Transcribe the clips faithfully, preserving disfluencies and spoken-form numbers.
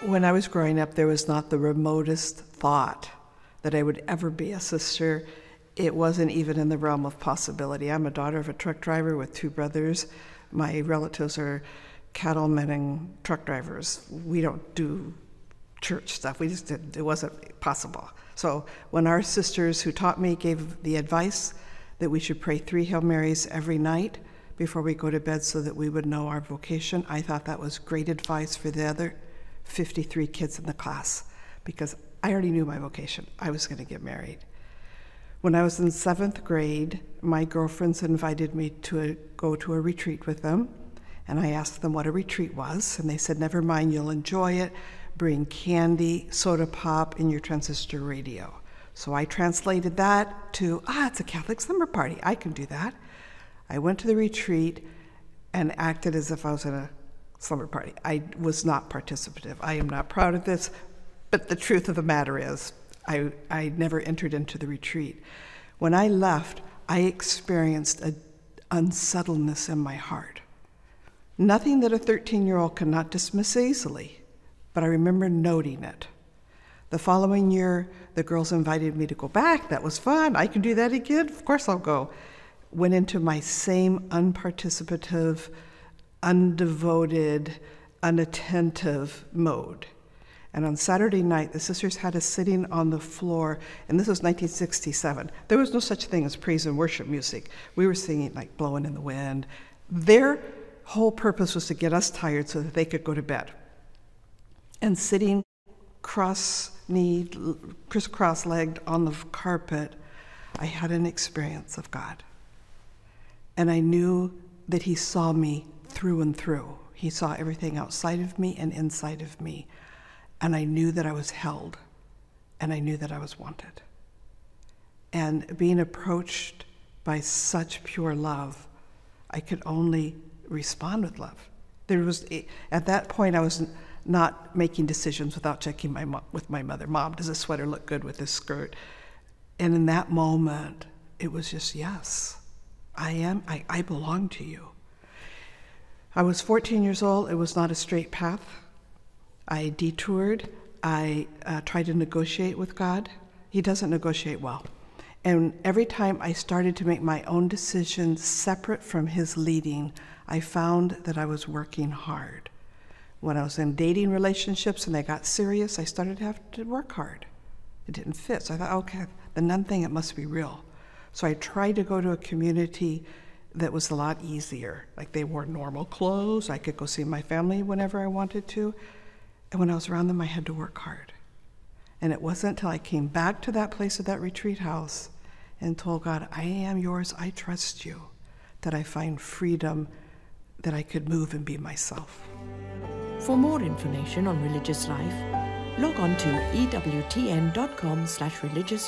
When I was growing up, there was not the remotest thought that I would ever be a sister. It wasn't even in the realm of possibility. I'm a daughter of a truck driver with two brothers. My relatives are cattlemen and truck drivers. We don't do church stuff. We just didn't. It wasn't possible. So when our sisters who taught me gave the advice that we should pray three Hail Marys every night before we go to bed so that we would know our vocation, I thought that was great advice for the other fifty-three kids in the class, because I already knew my vocation. I was going to get married. When I was in seventh grade, my girlfriends invited me to a, go to a retreat with them, and I asked them what a retreat was, and they said, never mind, you'll enjoy it. Bring candy, soda pop, and your transistor radio. So I translated that to, ah, it's a Catholic slumber party. I can do that. I went to the retreat and acted as if I was in a slumber party. I was not participative. I am not proud of this, but the truth of the matter is I, I never entered into the retreat. When I left, I experienced an unsettledness in my heart. Nothing that a thirteen-year-old cannot dismiss easily, but I remember noting it. The following year, the girls invited me to go back. That was fun. I can do that again. Of course I'll go. Went into my same unparticipative, undevoted, unattentive mode. And on Saturday night, the sisters had us sitting on the floor, and this was nineteen sixty-seven. There was no such thing as praise and worship music. We were singing like Blowing in the Wind. Their whole purpose was to get us tired so that they could go to bed. And sitting cross-kneed, crisscross-legged on the carpet, I had an experience of God. And I knew that he saw me through and through. He saw everything outside of me and inside of me. And I knew that I was held, and I knew that I was wanted. And being approached by such pure love, I could only respond with love. There was, at that point, I was not making decisions without checking my mo- with my mother. Mom, does this sweater look good with this skirt? And in that moment, it was just, yes, I am, I, I belong to you. I was fourteen years old. It was not a straight path. I detoured. I uh, tried to negotiate with God. He doesn't negotiate well. And every time I started to make my own decisions separate from his leading, I found that I was working hard. When I was in dating relationships and they got serious, I started to have to work hard. It didn't fit. So I thought, okay, the nun thing, it must be real. So I tried to go to a community that was a lot easier. Like they wore normal clothes. I could go see my family whenever I wanted to. And when I was around them, I had to work hard. And it wasn't until I came back to that place at that retreat house and told God, I am yours, I trust you, that I find freedom, that I could move and be myself. For more information on religious life, log on to ewtn.com slash religiouslife.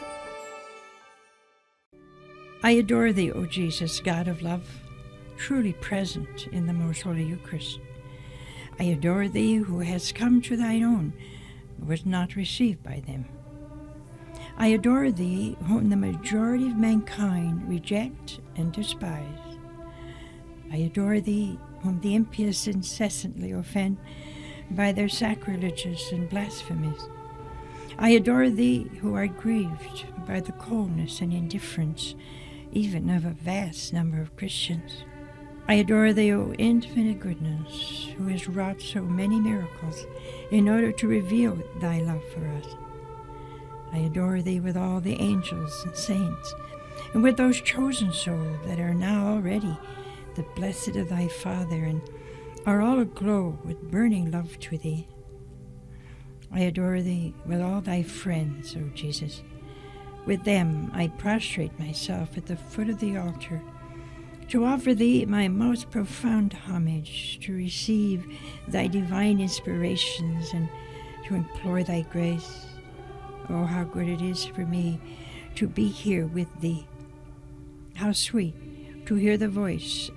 I adore thee, O Jesus, God of love, truly present in the most holy Eucharist. I adore thee who hast come to thine own, but was not received by them. I adore thee whom the majority of mankind reject and despise. I adore thee whom the impious incessantly offend by their sacrileges and blasphemies. I adore thee who art grieved by the coldness and indifference even of a vast number of Christians. I adore thee, O infinite goodness, who has wrought so many miracles in order to reveal thy love for us. I adore thee with all the angels and saints, and with those chosen souls that are now already the blessed of thy Father, and are all aglow with burning love to thee. I adore thee with all thy friends, O Jesus. With them I prostrate myself at the foot of the altar, to offer thee my most profound homage, to receive thy divine inspirations, and to implore thy grace. Oh, how good it is for me to be here with thee. How sweet to hear the voice